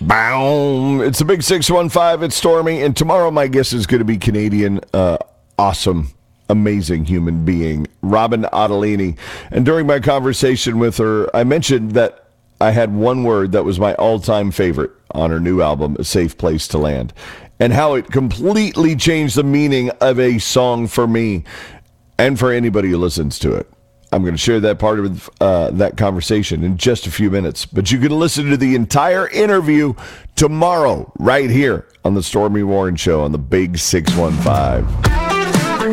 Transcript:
Boom. It's a big 615. It's Stormy. And tomorrow my guest is going to be Canadian, awesome, amazing human being, Robin Ottolini. And during my conversation with her, I mentioned that I had one word that was my all-time favorite on her new album, A Safe Place to Land, and how it completely changed the meaning of a song for me and for anybody who listens to it. I'm going to share that part of that conversation in just a few minutes. But you can listen to the entire interview tomorrow right here on the Stormy Warren Show on the Big 615.